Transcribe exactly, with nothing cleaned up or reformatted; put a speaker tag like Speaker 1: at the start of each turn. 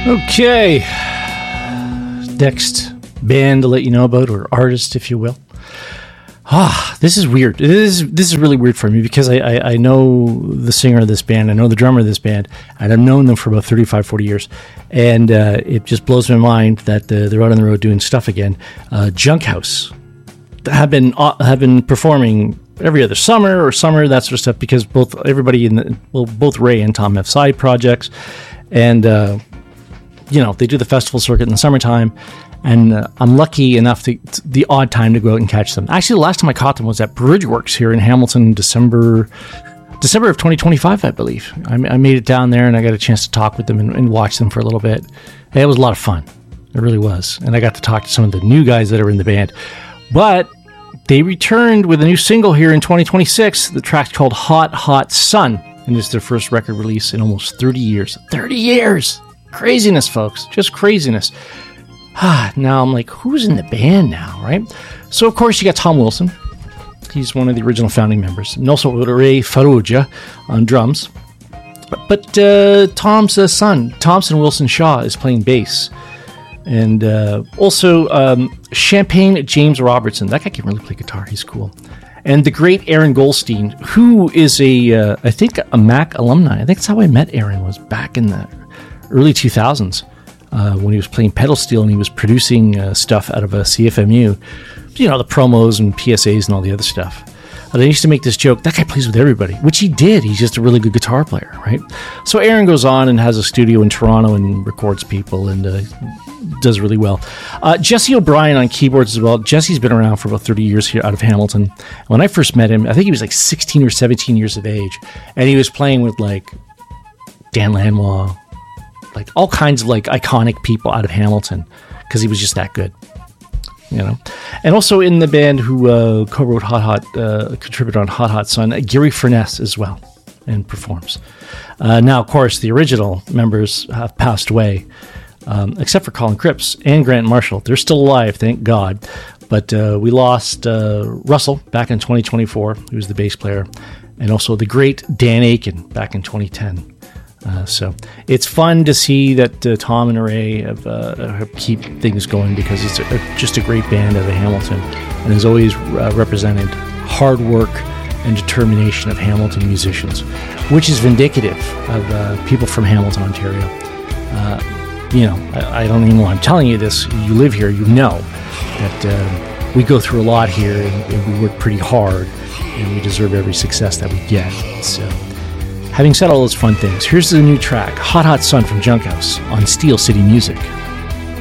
Speaker 1: Okay, next band to let you know about, or artist, if you will. Ah, this is weird. This is this is really weird for me because I, I, I know the singer of this band, I know the drummer of this band, and I've known them for about thirty-five, forty years, and uh, it just blows my mind that uh, they're out on the road doing stuff again. Uh, Junkhouse have been uh, have been performing every other summer or summer, that sort of stuff, because both everybody in the well, both Ray and Tom have side projects, and uh, you know, they do the festival circuit in the summertime, and uh, I'm lucky enough to, to the odd time to go out and catch them. Actually, the last time I caught them was at Bridgeworks here in Hamilton, December December of twenty twenty-five, I believe. I, I made it down there, and I got a chance to talk with them and, and watch them for a little bit. Hey, it was a lot of fun. It really was. And I got to talk to some of the new guys that are in the band. But they returned with a new single here in twenty twenty-six. The track's called Hot, Hot Sun, and it's their first record release in almost thirty years. thirty years! Craziness, folks. Just craziness. Ah, now I'm like, who's in the band now, right? So, of course, you got Tom Wilson. He's one of the original founding members. And also Ray Farrugia on drums. But uh, Tom's uh, son, Thompson Wilson Shaw, is playing bass. And uh, also um, Champagne James Robertson. That guy can really play guitar. He's cool. And the great Aaron Goldstein, who is a, uh, I think, a Mac alumni. I think that's how I met Aaron, was back in the early two thousands. Uh, when he was playing pedal steel and he was producing uh, stuff out of a C F M U, you know, the promos and P S As and all the other stuff. And I used to make this joke, that guy plays with everybody, which he did. He's just a really good guitar player, right? So Aaron goes on and has a studio in Toronto and records people and uh, does really well. Uh, Jesse O'Brien on keyboards as well. Jesse's been around for about thirty years here out of Hamilton. When I first met him, I think he was like sixteen or seventeen years of age, and he was playing with like Dan Lanois, like all kinds of like iconic people out of Hamilton, because he was just that good, you know. And also in the band who uh, co-wrote Hot Hot, uh, contributed on Hot Hot Sun, uh, Gary Furness as well, and performs. Uh, now, of course, the original members have passed away, um, except for Colin Cripps and Grant Marshall. They're still alive, thank God. But uh, we lost uh, Russell back in twenty twenty-four, who was the bass player, and also the great Dan Aiken back in twenty ten. Uh, so it's fun to see that uh, Tom and Ray have, uh, have keep things going, because it's a, just a great band out of Hamilton, and has always uh, represented hard work and determination of Hamilton musicians, which is vindicative of uh, people from Hamilton, Ontario. Uh, you know, I, I don't even know why I'm telling you this. You live here, you know that uh, we go through a lot here, and, and we work pretty hard, and we deserve every success that we get. So, having said all those fun things, here's the new track, Hot Hot Sun from Junkhouse on Steel City Music.